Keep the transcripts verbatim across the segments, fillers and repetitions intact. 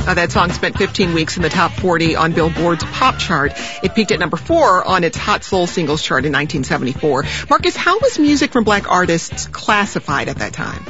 Uh, that song spent fifteen weeks in the top forty on Billboard's pop chart. It peaked at number four on its Hot Soul Singles chart in nineteen seventy-four. Marcus, how was music from black artists classified at that time?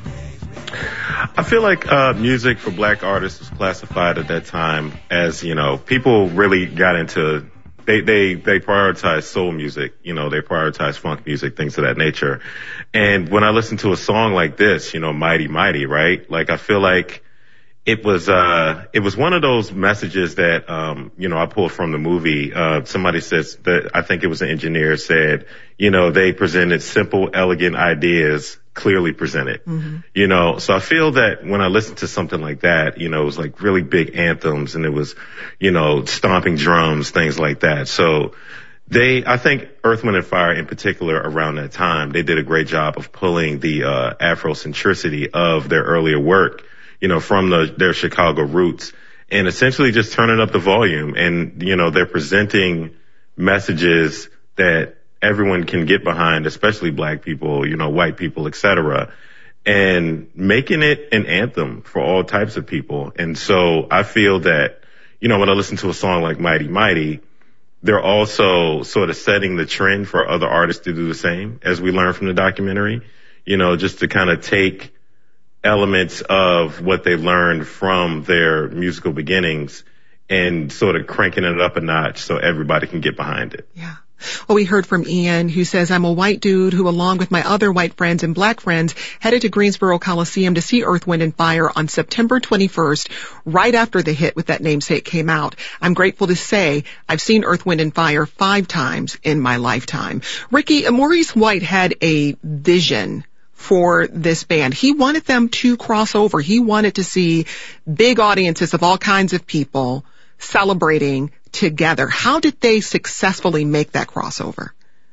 I feel like uh music for black artists was classified at that time as, you know, people really got into, they they they prioritized soul music, you know, they prioritized funk music, things of that nature. And when I listen to a song like this, you know, Mighty Mighty, right? Like, I feel like it was uh it was one of those messages that um you know I pulled from the movie. Uh somebody says that, I think it was an engineer, said, you know, they presented simple, elegant ideas clearly presented. Mm-hmm. You know, so I feel that when I listened to something like that, you know, it was like really big anthems, and it was, you know, stomping drums, things like that. So they, I think Earth, Wind and Fire in particular around that time, they did a great job of pulling the uh Afrocentricity of their earlier work, you know, from the, their Chicago roots, and essentially just turning up the volume. And, you know, they're presenting messages that everyone can get behind, especially black people, you know, white people, et cetera, and making it an anthem for all types of people. And so I feel that, you know, when I listen to a song like Mighty Mighty, they're also sort of setting the trend for other artists to do the same, as we learned from the documentary, you know, just to kind of take elements of what they learned from their musical beginnings and sort of cranking it up a notch so everybody can get behind it. Yeah. Well, we heard from Ian, who says, I'm a white dude who, along with my other white friends and black friends, headed to Greensboro Coliseum to see Earth, Wind and Fire on September twenty-first, right after the hit with That Namesake came out. I'm grateful to say I've seen Earth, Wind and Fire five times in my lifetime. Ricky, Maurice White had a vision for this band. He wanted them to cross over. He wanted to see big audiences of all kinds of people celebrating together. How did they successfully make that crossover?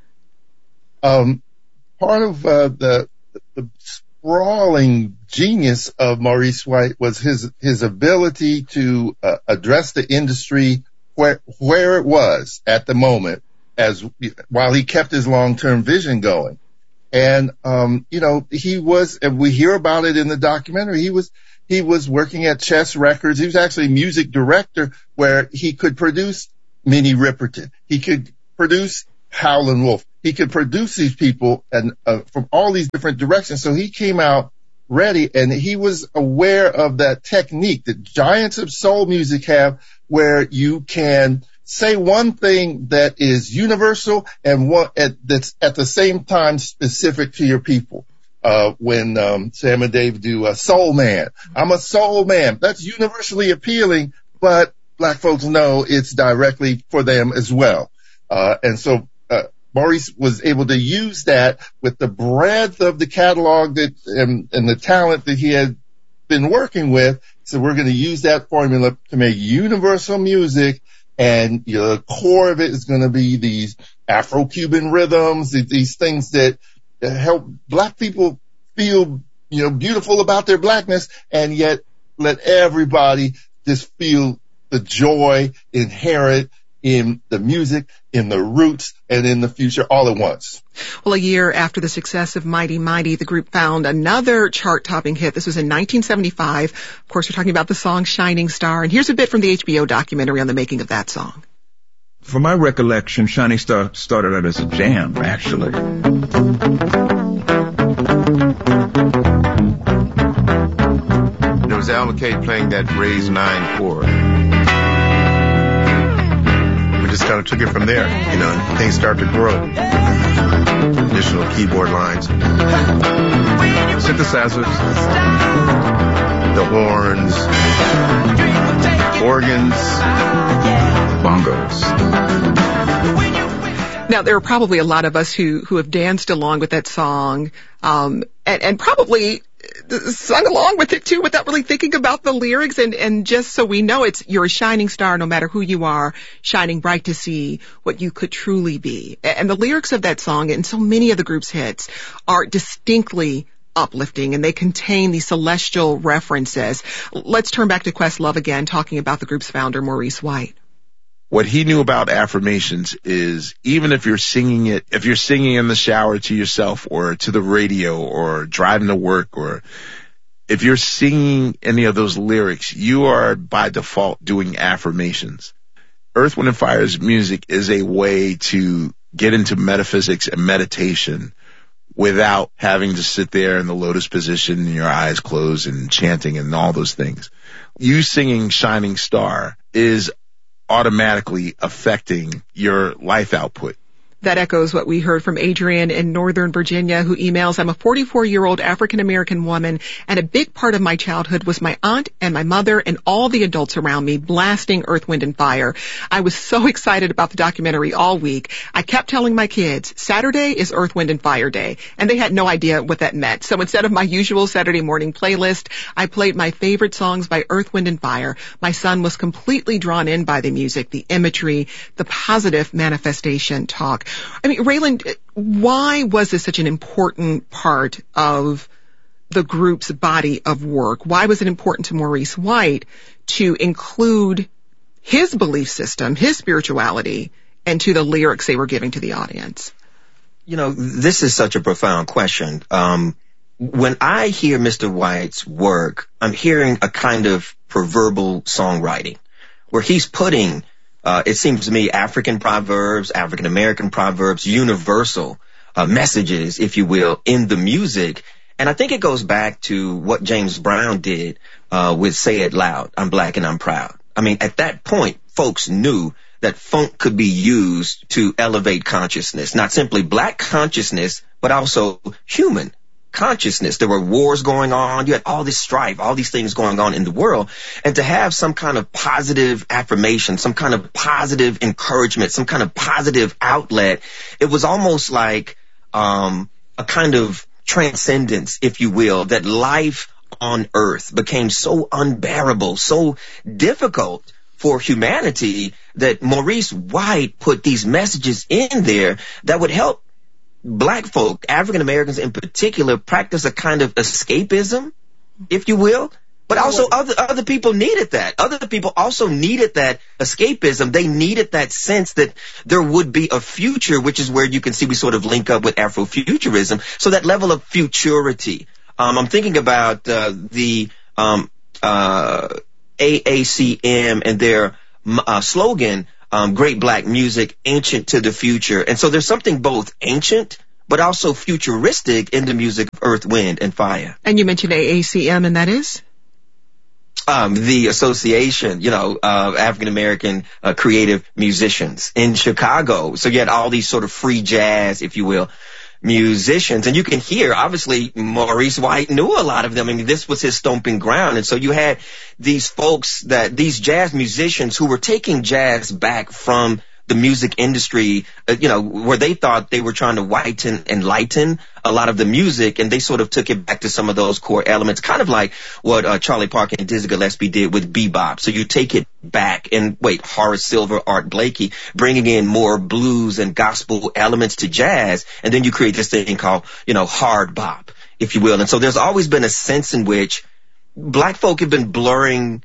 Um, part of uh, the the sprawling genius of Maurice White was his his ability to uh, address the industry where where it was at the moment, as while he kept his long-term vision going. And um, you know, he was, and we hear about it in the documentary, he was He was working at Chess Records. He was actually a music director where he could produce Minnie Riperton. He could produce Howlin' Wolf. He could produce these people and uh, from all these different directions. So he came out ready, and he was aware of that technique that giants of soul music have, where you can say one thing that is universal and one at, that's at the same time specific to your people. Uh, when, um, Sam and Dave do a soul man. I'm a soul man. That's universally appealing, but black folks know it's directly for them as well. Uh, and so, uh, Maurice was able to use that with the breadth of the catalog that, and, and the talent that he had been working with. So we're going to use that formula to make universal music, and you know, the core of it is going to be these Afro-Cuban rhythms, these things that help black people feel, you know, beautiful about their blackness, and yet let everybody just feel the joy inherent in the music, in the roots, and in the future all at once. Well, a year after the success of Mighty Mighty, the group found another chart-topping hit. This was in nineteen seventy-five. Of course, we're talking about the song Shining Star, and here's a bit from the H B O documentary on the making of that song. From my recollection, Shining Star started out as a jam, actually. There was Al McKay playing that raised nine chord. We just kind of took it from there, you know, and things started to grow. Additional keyboard lines. Synthesizers. The horns. Organs. Bongos. Now, there are probably a lot of us who, who have danced along with that song, um, and, and probably sung along with it too without really thinking about the lyrics. And, and just so we know, it's, you're a shining star no matter who you are, shining bright to see what you could truly be. And the lyrics of that song and so many of the group's hits are distinctly uplifting, and they contain these celestial references. Let's turn back to Questlove again, talking about the group's founder, Maurice White. What he knew about affirmations is, even if you're singing it, if you're singing in the shower to yourself or to the radio or driving to work, or if you're singing any of those lyrics, you are by default doing affirmations. Earth, Wind and Fire's music is a way to get into metaphysics and meditation without having to sit there in the lotus position and your eyes closed and chanting and all those things. You singing Shining Star is automatically affecting your life output. That echoes what we heard from Adrian in Northern Virginia, who emails, I'm a forty-four-year-old African-American woman, and a big part of my childhood was my aunt and my mother and all the adults around me blasting Earth, Wind and Fire. I was so excited about the documentary all week. I kept telling my kids, Saturday is Earth, Wind and Fire Day, and they had no idea what that meant. So instead of my usual Saturday morning playlist, I played my favorite songs by Earth, Wind and Fire. My son was completely drawn in by the music, the imagery, the positive manifestation talk. I mean, Raylan, why was this such an important part of the group's body of work? Why was it important to Maurice White to include his belief system, his spirituality, into the lyrics they were giving to the audience? You know, this is such a profound question. Um, when I hear Mister White's work, I'm hearing a kind of proverbial songwriting where he's putting Uh, it seems to me African proverbs, African American proverbs, universal uh, messages, if you will, in the music. And I think it goes back to what James Brown did uh, with Say It Loud, I'm Black and I'm Proud. I mean, at that point, folks knew that funk could be used to elevate consciousness, not simply black consciousness, but also human consciousness. There were wars going on. You had all this strife, all these things going on in the world. And to have some kind of positive affirmation, some kind of positive encouragement, some kind of positive outlet, it was almost like um a kind of transcendence, if you will, that life on earth became so unbearable, so difficult for humanity that Maurice White put these messages in there that would help Black folk, African Americans in particular, practice a kind of escapism, if you will. But also other other people needed that. Other people also needed that escapism. They needed that sense that there would be a future, which is where you can see we sort of link up with Afrofuturism. So that level of futurity. Um, I'm thinking about uh, the um, uh, A A C M and their uh, slogan, Um, great black music, ancient to the future. And so there's something both ancient but also futuristic in the music of Earth, Wind, and Fire. And you mentioned A A C M, and that is? Um, the association, you know, of African American uh, creative musicians in Chicago. So you had all these sort of free jazz, if you will, musicians. And you can hear, obviously, Maurice White knew a lot of them. I mean, this was his stomping ground. And so you had these folks that, these jazz musicians who were taking jazz back from the music industry, uh, you know, where they thought they were trying to whiten and lighten a lot of the music, and they sort of took it back to some of those core elements, kind of like what uh, Charlie Parker and Dizzy Gillespie did with bebop. So you take it back, and wait, Horace Silver, Art Blakey, bringing in more blues and gospel elements to jazz, and then you create this thing called, you know, hard bop, if you will. And so there's always been a sense in which black folk have been blurring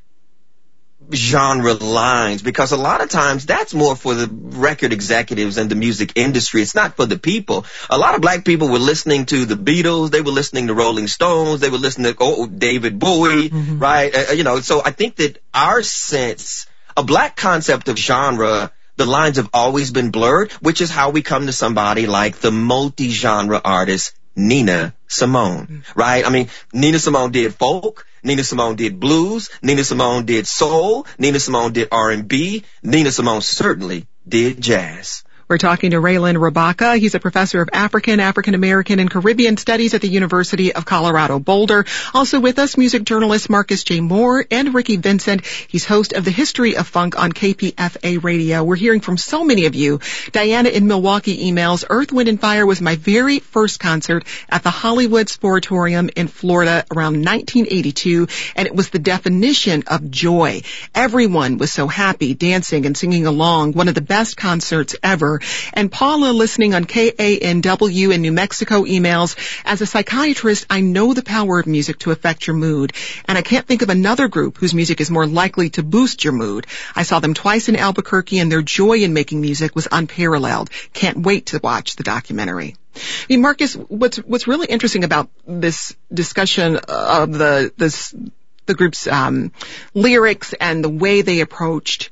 genre lines, because a lot of times that's more for the record executives and the music industry. It's not for the people. A lot of black people were listening to the Beatles. They were listening to Rolling Stones. They were listening to oh, David Bowie, mm-hmm. right? Uh, you know, so I think that our sense, a black concept of genre, the lines have always been blurred, which is how we come to somebody like the multi-genre artist Nina Simone, mm-hmm. right? I mean, Nina Simone did folk. Nina Simone did blues. Nina Simone did soul. Nina Simone did R and B. Nina Simone certainly did jazz. We're talking to Raylan Rabaka. He's a professor of African, African American, and Caribbean Studies at the University of Colorado Boulder. Also with us, music journalist Marcus J. Moore and Ricky Vincent. He's host of The History of Funk on K P F A Radio. We're hearing from so many of you. Diana in Milwaukee emails, Earth, Wind and Fire was my very first concert at the Hollywood Sportatorium in Florida around nineteen eighty-two, and it was the definition of joy. Everyone was so happy, dancing and singing along. One of the best concerts ever. December. And Paula, listening on K A N W in New Mexico, emails, as a psychiatrist, I know the power of music to affect your mood, and I can't think of another group whose music is more likely to boost your mood. I saw them twice in Albuquerque, and their joy in making music was unparalleled. Can't wait to watch the documentary. I mean, Marcus, what's what's really interesting about this discussion of the this the group's um, lyrics and the way they approached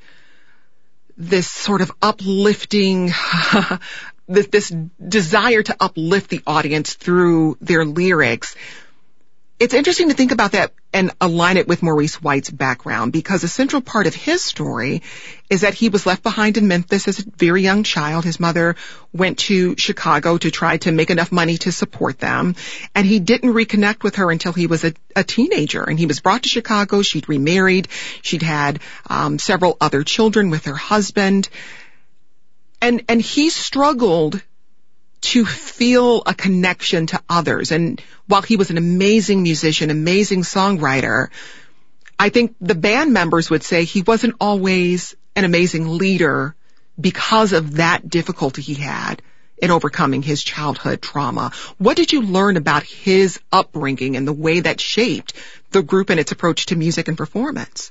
this sort of uplifting, this, this desire to uplift the audience through their lyrics. It's interesting to think about that and align it with Maurice White's background, because a central part of his story is that he was left behind in Memphis as a very young child. His mother went to Chicago to try to make enough money to support them, and he didn't reconnect with her until he was a, a teenager. And he was brought to Chicago. She'd remarried. She'd had um, several other children with her husband. And, and he struggled to feel a connection to others. And while he was an amazing musician, amazing songwriter, I think the band members would say he wasn't always an amazing leader because of that difficulty he had in overcoming his childhood trauma. What did you learn about his upbringing and the way that shaped the group and its approach to music and performance?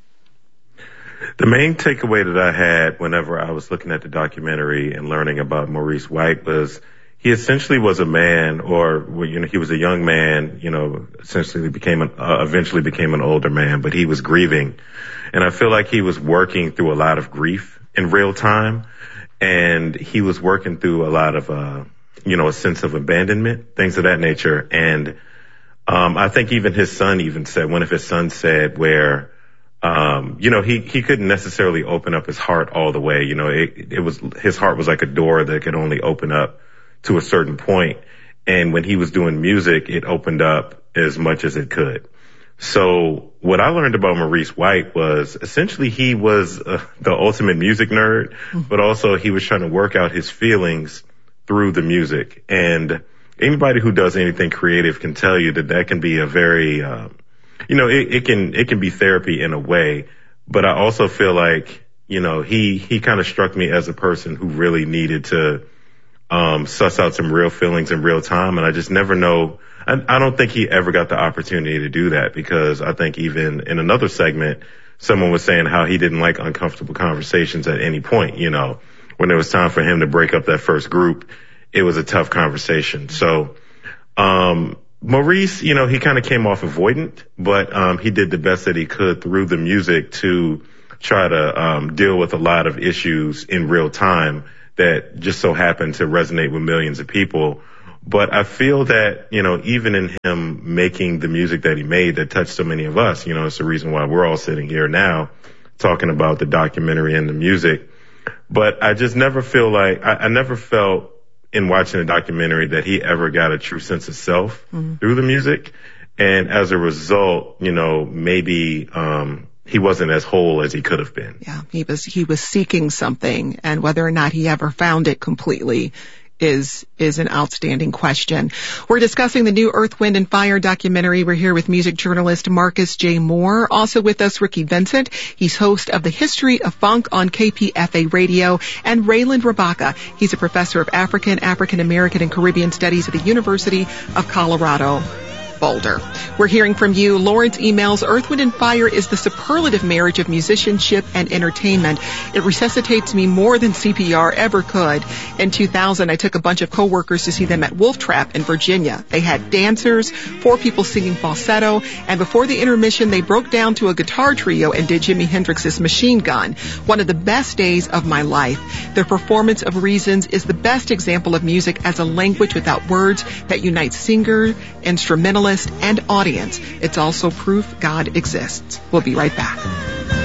The main takeaway that I had whenever I was looking at the documentary and learning about Maurice White was he essentially was a man, or, you know, he was a young man, you know, essentially became an, uh, eventually became an older man, but he was grieving. And I feel like he was working through a lot of grief in real time. And he was working through a lot of, uh, you know, a sense of abandonment, things of that nature. And, um, I think even his son even said, one of his sons said where, um, you know, he, he couldn't necessarily open up his heart all the way. You know, it, it was, his heart was like a door that could only open up to a certain point. And when he was doing music, it opened up as much as it could. So what I learned about Maurice White was essentially he was uh, the ultimate music nerd, but also he was trying to work out his feelings through the music. And anybody who does anything creative can tell you that that can be a very, uh, you know, it, it can, it can be therapy in a way. But I also feel like, you know, he, he kind of struck me as a person who really needed to um, suss out some real feelings in real time. And I just never know. I, I don't think he ever got the opportunity to do that, because I think even in another segment, someone was saying how he didn't like uncomfortable conversations at any point. You know, when it was time for him to break up that first group, it was a tough conversation. So, um, Maurice, you know, he kind of came off avoidant, but, um, he did the best that he could through the music to try to, um, deal with a lot of issues in real time that just so happened to resonate with millions of people. But I feel that, you know, even in him making the music that he made that touched so many of us, you know, it's the reason why we're all sitting here now talking about the documentary and the music. But I just never feel like, I, I never felt in watching the documentary that he ever got a true sense of self mm-hmm. through the music. And as a result, you know, maybe, um, he wasn't as whole as he could have been. Yeah, he was, he was seeking something, and whether or not he ever found it completely is, is an outstanding question. We're discussing the new Earth, Wind and Fire documentary. We're here with music journalist Marcus J. Moore. Also with us, Ricky Vincent. He's host of The History of Funk on K P F A Radio. And Rayland Rabaka. He's a professor of African, African American and Caribbean Studies at the University of Colorado Boulder. We're hearing from you. Lawrence emails, Earth, Wind and Fire is the superlative marriage of musicianship and entertainment. It resuscitates me more than C P R ever could. In two thousand, I took a bunch of coworkers to see them at Wolf Trap in Virginia. They had dancers, four people singing falsetto, and before the intermission, they broke down to a guitar trio and did Jimi Hendrix's Machine Gun. One of the best days of my life. Their performance of Reasons is the best example of music as a language without words that unites singer, instrumentalist, and audience. It's also proof God exists. We'll be right back.